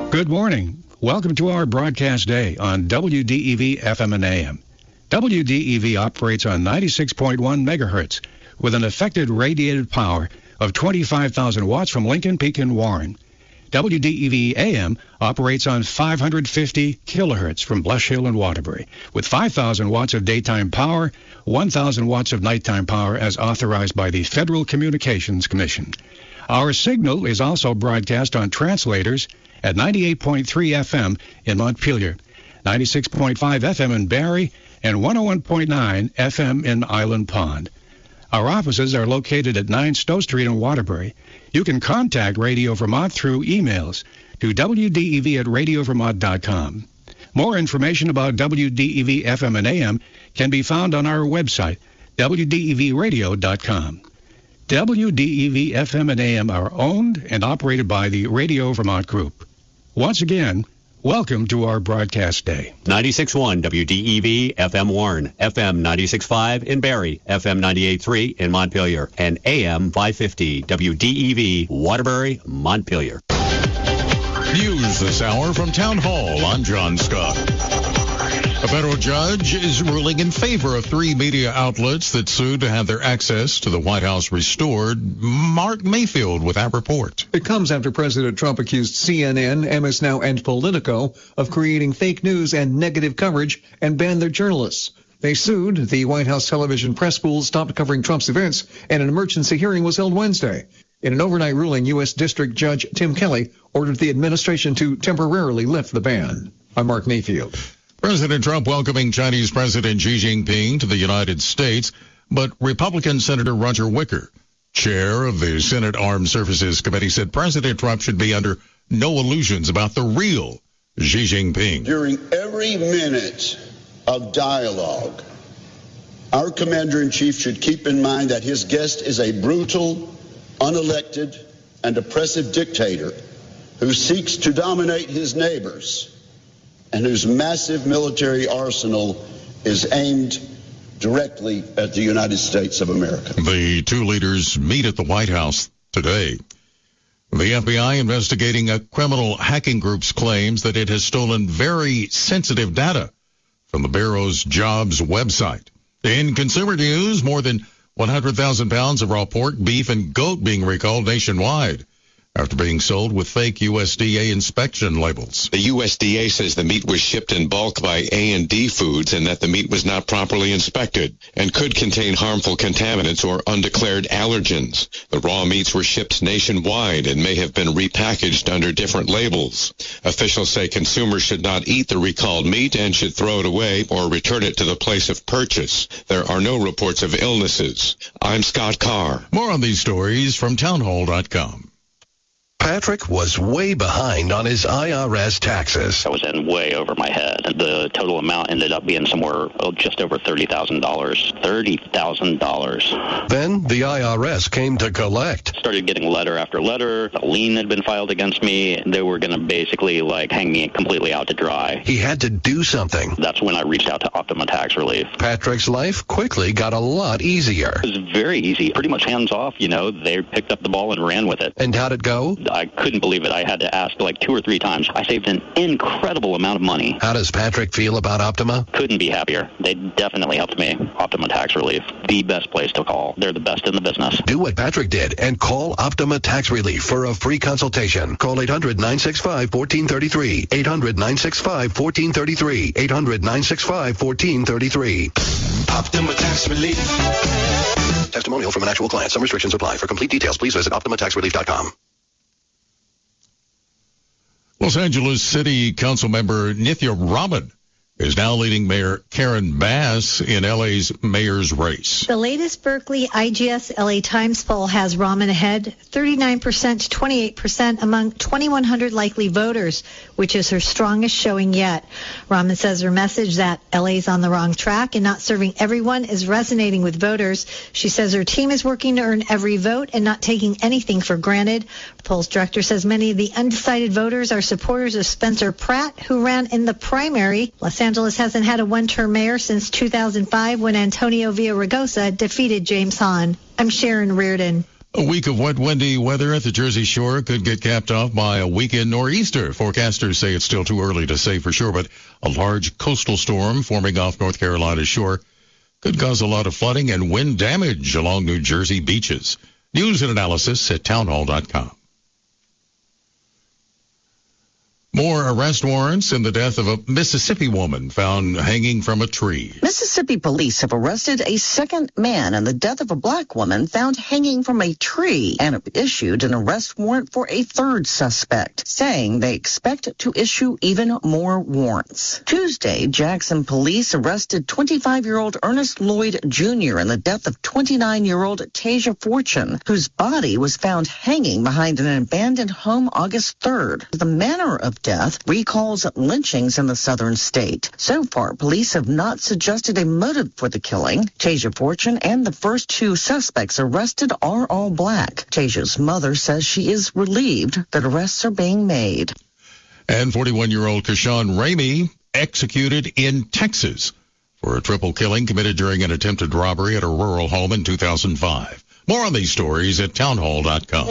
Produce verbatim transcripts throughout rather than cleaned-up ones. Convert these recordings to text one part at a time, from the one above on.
Good morning. Welcome to our broadcast day on W D E V F M and A M. W D E V operates on ninety-six point one megahertz with an effective radiated power of twenty-five thousand watts from Lincoln Peak and Warren. W D E V A M operates on five hundred fifty kilohertz from Blush Hill and Waterbury with five thousand watts of daytime power, one thousand watts of nighttime power as authorized by the Federal Communications Commission. Our signal is also broadcast on translators at ninety-eight point three F M in Montpelier, ninety-six point five F M in Barrie, and one oh one point nine F M in Island Pond. Our offices are located at nine Stowe Street in Waterbury. You can contact Radio Vermont through emails to W D E V at radio vermont dot com. More information about W D E V F M and A M can be found on our website, W D E V radio dot com. W D E V F M and A M are owned and operated by the Radio Vermont Group. Once again, welcome to our broadcast day. ninety-six point one W D E V F M Warren, F M ninety-six point five in Barrie, F M ninety-eight point three in Montpelier, and A M five fifty W D E V Waterbury, Montpelier. News this hour from Town Hall. I'm John Scott. A federal judge is ruling in favor of three media outlets that sued to have their access to the White House restored. Mark Mayfield with that report. It comes after President Trump accused C N N, M S Now, and Politico of creating fake news and negative coverage and banned their journalists. They sued. The White House television press pool stopped covering Trump's events, and an emergency hearing was held Wednesday. In an overnight ruling, U S District Judge Tim Kelly ordered the administration to temporarily lift the ban. I'm Mark Mayfield. President Trump welcoming Chinese President Xi Jinping to the United States, but Republican Senator Roger Wicker, chair of the Senate Armed Services Committee, said President Trump should be under no illusions about the real Xi Jinping. During every minute of dialogue, our commander-in-chief should keep in mind that his guest is a brutal, unelected, and oppressive dictator who seeks to dominate his neighbors and whose massive military arsenal is aimed directly at the United States of America. The two leaders meet at the White House today. The F B I investigating a criminal hacking group's claims that it has stolen very sensitive data from the Bureau's jobs website. In consumer news, more than one hundred thousand pounds of raw pork, beef, and goat being recalled nationwide after being sold with fake U S D A inspection labels. The U S D A says the meat was shipped in bulk by A and D Foods and that the meat was not properly inspected and could contain harmful contaminants or undeclared allergens. The raw meats were shipped nationwide and may have been repackaged under different labels. Officials say consumers should not eat the recalled meat and should throw it away or return it to the place of purchase. There are no reports of illnesses. I'm Scott Carr. More on these stories from townhall dot com. Patrick was way behind on his I R S taxes. I was in way over my head. The total amount ended up being somewhere oh, just over thirty thousand dollars. thirty thousand dollars. Then the I R S came to collect. Started getting letter after letter. A lien had been filed against me. They were going to basically like hang me completely out to dry. He had to do something. That's when I reached out to Optima Tax Relief. Patrick's life quickly got a lot easier. It was very easy. Pretty much hands off, you know. They picked up the ball and ran with it. And how'd it go? I couldn't believe it. I had to ask like two or three times. I saved an incredible amount of money. How does Patrick feel about Optima? Couldn't be happier. They definitely helped me. Optima Tax Relief, the best place to call. They're the best in the business. Do what Patrick did and call Optima Tax Relief for a free consultation. Call eight hundred, nine six five, one four three three. eight hundred, nine six five, one four three three. eight hundred, nine six five, one four three three. Optima Tax Relief. Testimonial from an actual client. Some restrictions apply. For complete details, please visit optima tax relief dot com. Los Angeles City Council member Nithya Raman is now leading Mayor Karen Bass in L A's mayor's race. The latest Berkeley I G S L A Times poll has Raman ahead, thirty-nine percent to twenty-eight percent among twenty-one hundred likely voters, which is her strongest showing yet. Raman says her message that L A's on the wrong track and not serving everyone is resonating with voters. She says her team is working to earn every vote and not taking anything for granted. The polls director says many of the undecided voters are supporters of Spencer Pratt, who ran in the primary. Los Angeles hasn't had a one-term mayor since two thousand five when Antonio Villaraigosa defeated James Hahn. I'm Sharon Reardon. A week of wet, windy weather at the Jersey Shore could get capped off by a weekend nor'easter. Forecasters say it's still too early to say for sure, but a large coastal storm forming off North Carolina's shore could cause a lot of flooding and wind damage along New Jersey beaches. News and analysis at townhall dot com. More arrest warrants in the death of a Mississippi woman found hanging from a tree. Mississippi police have arrested a second man in the death of a black woman found hanging from a tree and have issued an arrest warrant for a third suspect, saying they expect to issue even more warrants. Tuesday, Jackson police arrested twenty-five-year-old Ernest Lloyd Junior in the death of twenty-nine-year-old Tasia Fortune, whose body was found hanging behind an abandoned home August third. The manner of death recalls lynchings in the southern state. So far, police have not suggested a motive for the killing. Tasia Fortune and the first two suspects arrested are all black. Tasia's mother says she is relieved that arrests are being made. And forty-one-year-old Kashawn Ramey executed in Texas for a triple killing committed during an attempted robbery at a rural home in two thousand five. More on these stories at townhall dot com.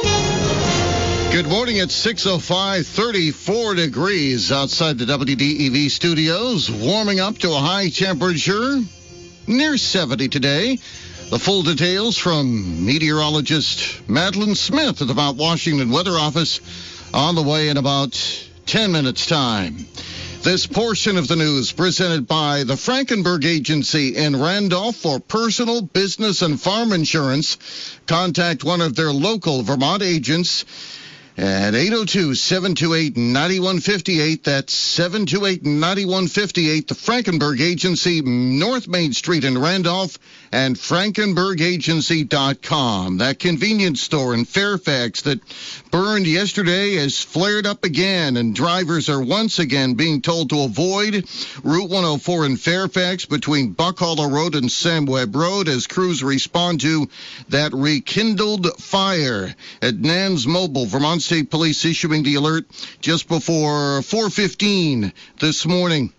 Good morning. It's six oh five, thirty-four degrees outside the W D E V studios, warming up to a high temperature near seventy today. The full details from meteorologist Madeline Smith at the Mount Washington Weather Office on the way in about ten minutes' time. This portion of the news presented by the Frankenberg Agency in Randolph for personal, business, and farm insurance. Contact one of their local Vermont agents at eight oh two, seven two eight, nine one five eight. That's seven two eight, nine one five eight. The Frankenberg Agency, North Main Street in Randolph, and frankenberg agency dot com. That convenience store in Fairfax that burned yesterday has flared up again, and drivers are once again being told to avoid Route one oh four in Fairfax between Buck Hollow Road and Sam Webb Road as crews respond to that rekindled fire. At Nans Mobile, Vermont State Police issuing the alert just before four fifteen this morning.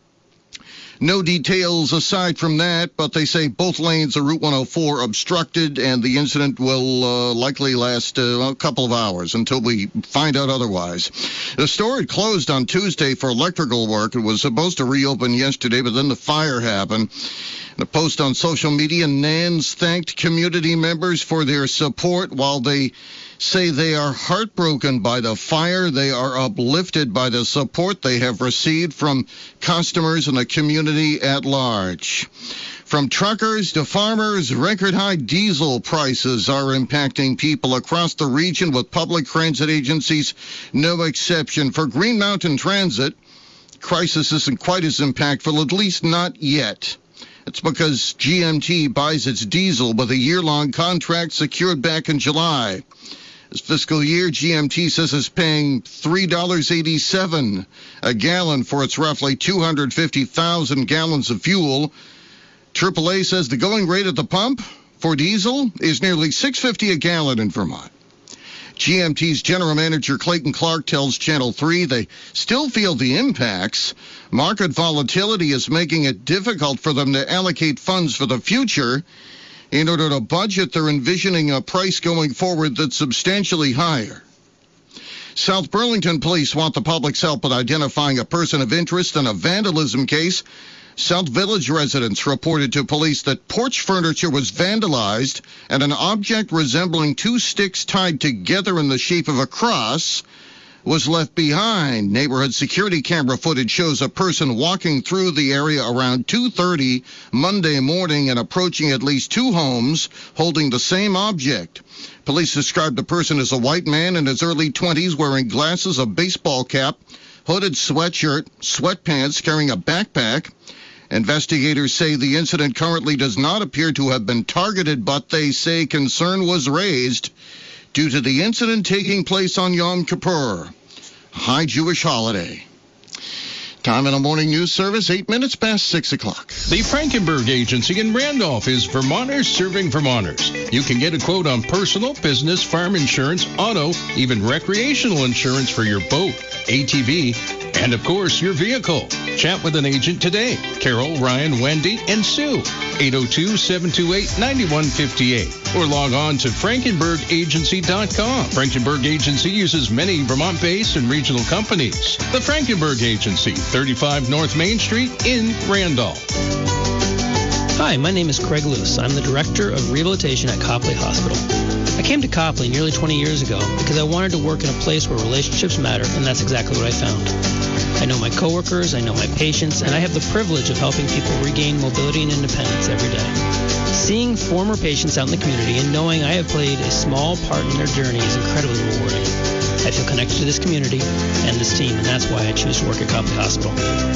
No details aside from that, but they say both lanes of Route one oh four obstructed, and the incident will uh, likely last uh, a couple of hours until we find out otherwise. The store had closed on Tuesday for electrical work. It was supposed to reopen yesterday, but then the fire happened. In a post on social media, Nans thanked community members for their support. While they say they are heartbroken by the fire, they are uplifted by the support they have received from customers and the community at large. From truckers to farmers, record-high diesel prices are impacting people across the region, with public transit agencies no exception. For Green Mountain Transit, crisis isn't quite as impactful, at least not yet. It's because G M T buys its diesel with a year-long contract secured back in July. This fiscal year, G M T says it's paying three dollars and eighty-seven cents a gallon for its roughly two hundred fifty thousand gallons of fuel. triple A says the going rate at the pump for diesel is nearly six dollars and fifty cents a gallon in Vermont. G M T's general manager Clayton Clark tells Channel three they still feel the impacts. Market volatility is making it difficult for them to allocate funds for the future. In order to budget, they're envisioning a price going forward that's substantially higher. South Burlington police want the public's help with identifying a person of interest in a vandalism case. South Village residents reported to police that porch furniture was vandalized and an object resembling two sticks tied together in the shape of a cross was left behind. Neighborhood security camera footage shows a person walking through the area around two thirty Monday morning and approaching at least two homes holding the same object. Police described the person as a white man in his early twenties wearing glasses, a baseball cap, hooded sweatshirt, sweatpants, carrying a backpack. Investigators say the incident currently does not appear to have been targeted, but they say concern was raised due to the incident taking place on Yom Kippur, a high Jewish holiday. Time in a morning news service, eight minutes past six o'clock. The Frankenberg Agency in Randolph is Vermonters serving Vermonters. You can get a quote on personal, business, farm insurance, auto, even recreational insurance for your boat, A T V, And, of course, your vehicle. Chat with an agent today. Carol, Ryan, Wendy, and Sue. eight oh two, seven two eight, nine one five eight. Or log on to frankenberg agency dot com. Frankenberg Agency uses many Vermont-based and regional companies. The Frankenberg Agency, thirty-five North Main Street in Randolph. Hi, my name is Craig Luce. I'm the Director of Rehabilitation at Copley Hospital. I came to Copley nearly twenty years ago because I wanted to work in a place where relationships matter, and that's exactly what I found. I know my coworkers, I know my patients, and I have the privilege of helping people regain mobility and independence every day. Seeing former patients out in the community and knowing I have played a small part in their journey is incredibly rewarding. I feel connected to this community and this team, and that's why I choose to work at Copley Hospital.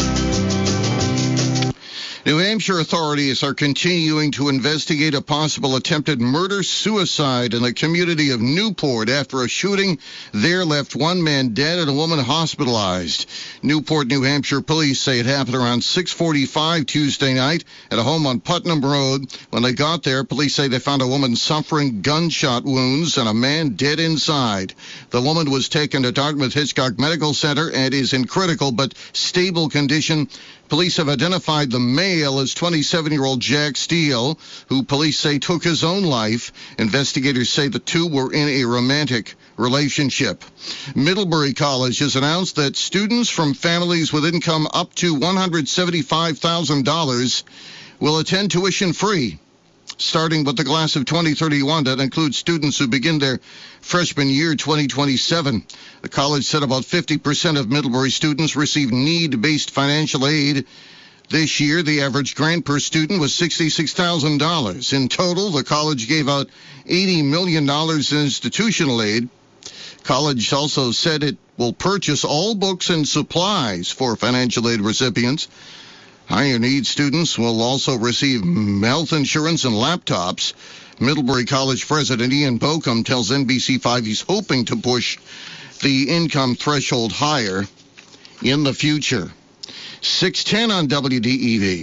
New Hampshire authorities are continuing to investigate a possible attempted murder-suicide in the community of Newport after a shooting there left one man dead and a woman hospitalized. Newport, New Hampshire police say it happened around six forty-five Tuesday night at a home on Putnam Road. When they got there, police say they found a woman suffering gunshot wounds and a man dead inside. The woman was taken to Dartmouth Hitchcock Medical Center and is in critical but stable condition. Police have identified the male as twenty-seven-year-old Jack Steele, who police say took his own life. Investigators say the two were in a romantic relationship. Middlebury College has announced that students from families with income up to one hundred seventy-five thousand dollars will attend tuition free, starting with the class of twenty thirty-one. That includes students who begin their freshman year twenty twenty-seven. The college said about fifty percent of Middlebury students receive need-based financial aid. This year, the average grant per student was sixty-six thousand dollars. In total, the college gave out eighty million dollars in institutional aid. College also said it will purchase all books and supplies for financial aid recipients. Higher need students will also receive health insurance and laptops. Middlebury College President Ian Bokum tells N B C five he's hoping to push the income threshold higher in the future. six ten on W D E V.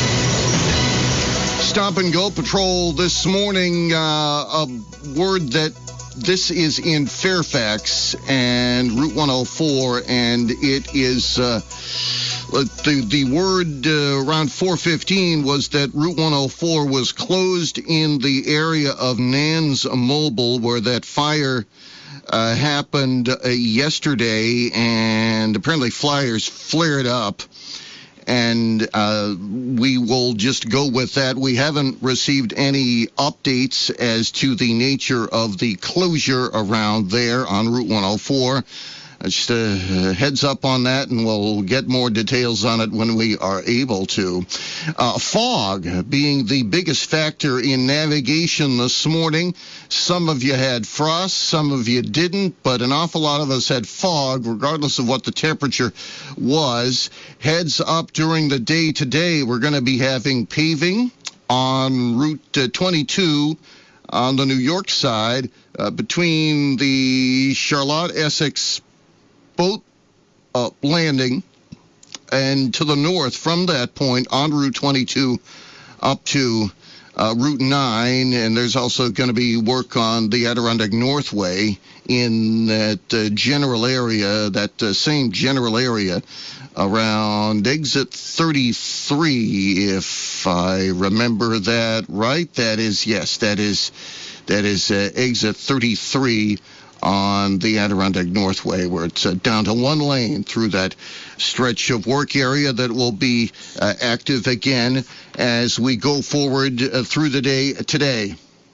Stop and Go Patrol this morning. Uh, a word that this is in Fairfax and Route one oh four, and it is... Uh, The, the word uh, around four fifteen was that Route one oh four was closed in the area of Nans Mobile, where that fire uh, happened uh, yesterday, and apparently fires flared up. And uh, we will just go with that. We haven't received any updates as to the nature of the closure around there on Route one oh four. Just a heads up on that, and we'll get more details on it when we are able to. Uh, fog being the biggest factor in navigation this morning. Some of you had frost, some of you didn't, but an awful lot of us had fog, regardless of what the temperature was. Heads up during the day today, we're going to be having paving on Route twenty-two on the New York side uh, between the Charlotte-Essex boat uh, landing and to the north from that point on Route twenty-two up to uh, Route nine, and there's also going to be work on the Adirondack Northway in that uh, general area, that uh, same general area around exit thirty-three, if I remember that right. That is, yes, that is, that is uh, exit thirty-three on the Adirondack Northway, where it's uh, down to one lane through that stretch of work area that will be uh, active again as we go forward uh, through the day today.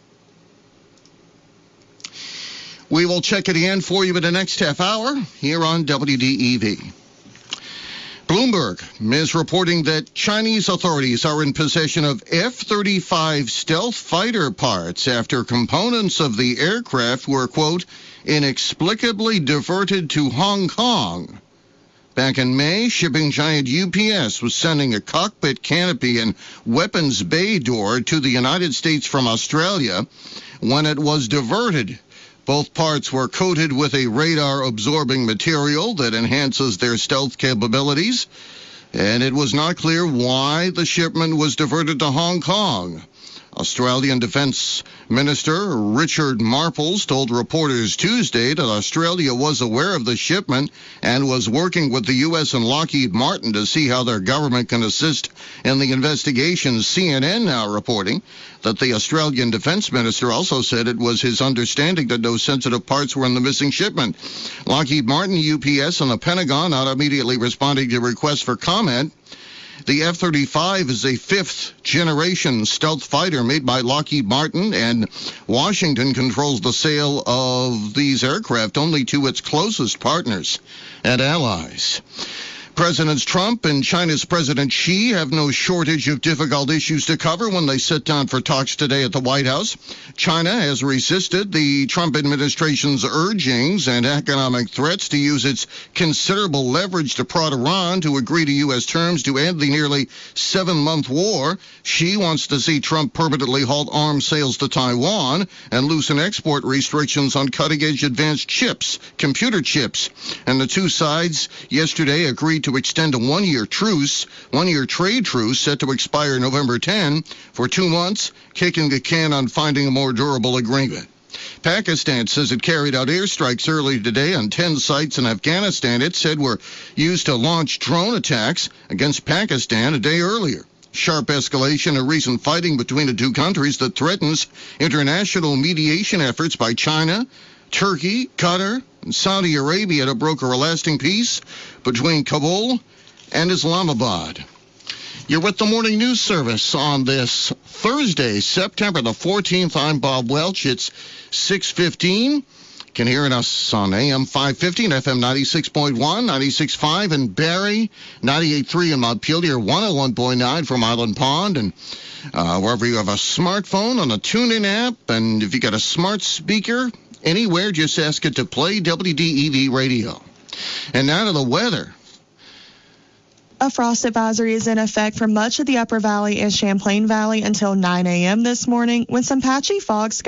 We will check it again for you in the next half hour here on W D E V. Bloomberg is reporting that Chinese authorities are in possession of F thirty-five stealth fighter parts after components of the aircraft were, quote, inexplicably diverted to Hong Kong. Back in May, shipping giant U P S was sending a cockpit canopy and weapons bay door to the United States from Australia when it was diverted. Both parts were coated with a radar-absorbing material that enhances their stealth capabilities, and it was not clear why the shipment was diverted to Hong Kong. Australian Defence Minister Richard Marples told reporters Tuesday that Australia was aware of the shipment and was working with the U S and Lockheed Martin to see how their government can assist in the investigation. C N N now reporting that the Australian Defence Minister also said it was his understanding that no sensitive parts were in the missing shipment. Lockheed Martin, U P S, and the Pentagon not immediately responding to requests for comment. The F thirty-five is a fifth-generation stealth fighter made by Lockheed Martin, and Washington controls the sale of these aircraft only to its closest partners and allies. Presidents Trump and China's President Xi have no shortage of difficult issues to cover when they sit down for talks today at the White House. China has resisted the Trump administration's urgings and economic threats to use its considerable leverage to prod Iran to agree to U S terms to end the nearly seven-month war. Xi wants to see Trump permanently halt arms sales to Taiwan and loosen export restrictions on cutting-edge advanced chips, computer chips. And the two sides yesterday agreed to extend a one-year truce, one-year trade truce set to expire November tenth for two months, kicking the can on finding a more durable agreement. Pakistan says it carried out airstrikes early today on ten sites in Afghanistan it said were used to launch drone attacks against Pakistan a day earlier. Sharp escalation of recent fighting between the two countries that threatens international mediation efforts by China, Turkey, Qatar, and Saudi Arabia to broker a lasting peace between Kabul and Islamabad. You're with the Morning News Service on this Thursday, September the fourteenth. I'm Bob Welch. It's six fifteen. You can hear us on A M five fifty and F M ninety-six point one, ninety-six point five in Barrie, ninety-eight point three in Montpelier, one oh one point nine from Island Pond, and uh, wherever you have a smartphone on the TuneIn app, and if you got a smart speaker anywhere, just ask it to play W D E V radio. And now to the weather. A frost advisory is in effect for much of the Upper Valley and Champlain Valley until nine a.m. this morning, when some patchy fog